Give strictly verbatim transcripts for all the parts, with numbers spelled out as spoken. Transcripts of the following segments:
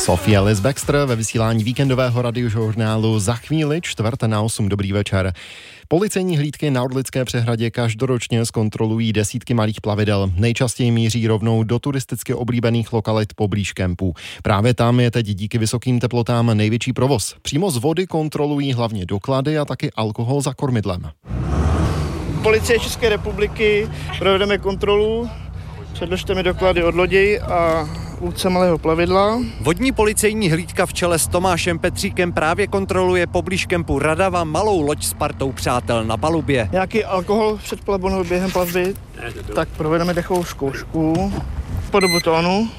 Sofia Liz Baxter ve vysílání víkendového radiožurnálu za chvíli čtvrt na osm. Dobrý večer. Policejní hlídky na Orlické přehradě každoročně zkontrolují desítky malých plavidel. Nejčastěji míří rovnou do turisticky oblíbených lokalit poblíž kempů. Právě tam je teď díky vysokým teplotám největší provoz. Přímo z vody kontrolují hlavně doklady a taky alkohol za kormidlem. Policie České republiky provedeme kontrolu. Předložte mi doklady od lodi a vůdce malého plavidla. Vodní policejní hlídka v čele s Tomášem Petříkem právě kontroluje poblíž kempu Radava malou loď s partou přátel na palubě. Nějaký alkohol před plavbou nebo během plavby? Tak provedeme dechovou zkoušku. Po dobu tónu.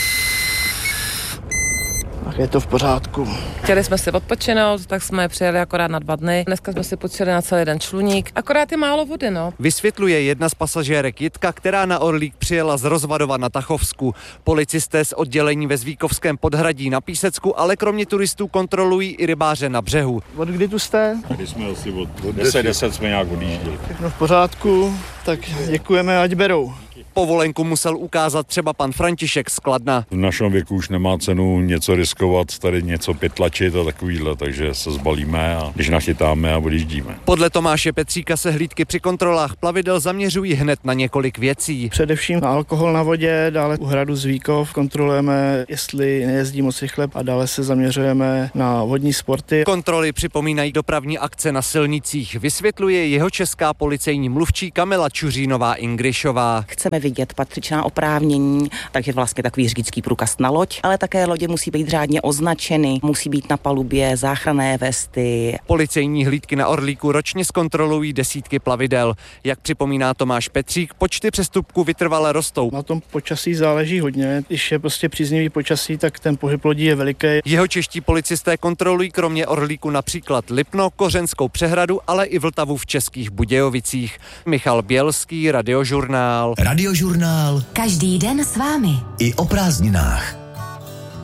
Tak je to v pořádku. Chtěli jsme si odpočinout, tak jsme přijeli akorát na dva dny. Dneska jsme si počili na celý den čluník. Akorát je málo vody, no. Vysvětluje jedna z pasažérek Jitka, která na Orlík přijela z Rozvadova na Tachovsku. Policisté z oddělení ve Zvíkovském podhradí na Písecku, ale kromě turistů kontrolují i rybáře na břehu. Od kdy tu jste? Tady jsme asi od deset deset jsme nějak odjížděli. Všechno v pořádku, tak děkujeme, ať berou. Povolenku musel ukázat třeba pan František z Kladna. V našem věku už nemá cenu něco riskovat, tady něco pytlačit a takovýhle, takže se zbalíme a když nachytáme a odjíždíme. Podle Tomáše Petříka se hlídky při kontrolách plavidel zaměřují hned na několik věcí. Především na alkohol na vodě, dále u hradu Zvíkov kontrolujeme, jestli nejezdí moc rychle a dále se zaměřujeme na vodní sporty. Kontroly připomínají dopravní akce na silnicích, vysvětluje jeho česká policejní mluvčí Kamila Čuřínová-Ingrišová. Chceme vidět patřičná oprávnění, takže vlastně takový řidičský průkaz na loď, ale také lodě musí být řádně označeny, musí být na palubě záchranné vesty. Policejní hlídky na Orlíku ročně zkontrolují desítky plavidel. Jak připomíná Tomáš Petřík, počty přestupků vytrvale rostou. Na tom počasí záleží hodně, když je prostě příznivý počasí, tak ten pohyb lodí je veliký. Jeho čeští policisté kontrolují kromě Orlíku například Lipno, Kořenskou přehradu, ale i Vltavu v Českých Budějovicích. Michal Bělský, Radiožurnál. Radiožurnál. Každý den s vámi. I o prázdninách.